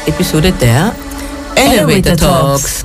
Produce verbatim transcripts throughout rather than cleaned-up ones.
Episode der Elevator Talks.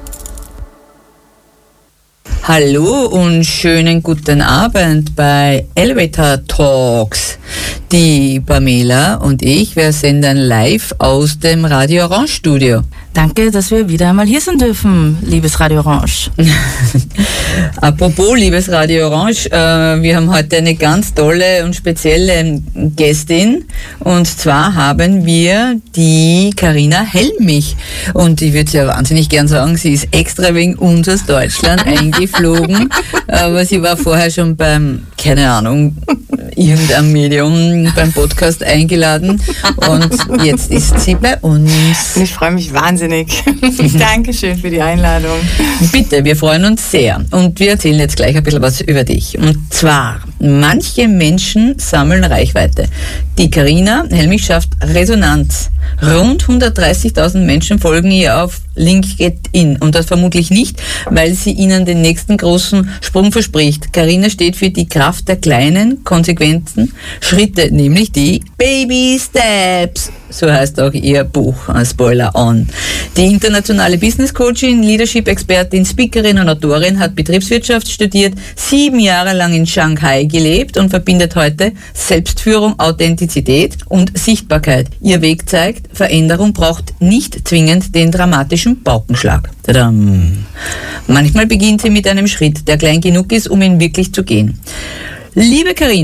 Hallo und schönen guten Abend bei Elevator Talks. Die Pamela und ich, wir senden live aus dem Radio Orange Studio. Danke, dass wir wieder einmal hier sein dürfen, liebes Radio Orange. Apropos, liebes Radio Orange, äh, wir haben heute eine ganz tolle und spezielle Gästin. Und zwar haben wir die Carina Helmich. Und ich würde ja wahnsinnig gern sagen, sie ist extra wegen uns aus Deutschland eingeflogen. Aber sie war vorher schon beim, keine Ahnung, irgendeinem Medium, beim Podcast eingeladen. Und jetzt ist sie bei uns. Und ich freue mich wahnsinnig. Dankeschön für die Einladung. Bitte, wir freuen uns sehr. Und wir erzählen jetzt gleich ein bisschen was über dich. Und zwar, manche Menschen sammeln Reichweite. Die Carina Helmich schafft Resonanz. Rund hundertdreißigtausend Menschen folgen ihr auf LinkedIn. Und das vermutlich nicht, weil sie ihnen den nächsten großen Sprung verspricht. Carina steht für die Kraft der kleinen, konsequenten Schritte, nämlich die Baby Steps. So heißt auch ihr Buch, Spoiler on. Die internationale Business Coachin, Leadership-Expertin, Speakerin und Autorin hat Betriebswirtschaft studiert, sieben Jahre lang in Shanghai gelebt und verbindet heute Selbstführung, Authentizität und Sichtbarkeit. Ihr Weg zeigt, Veränderung braucht nicht zwingend den dramatischen Paukenschlag. Tadam. Manchmal beginnt sie mit einem Schritt, der klein genug ist, um ihn wirklich zu gehen. Liebe Carina,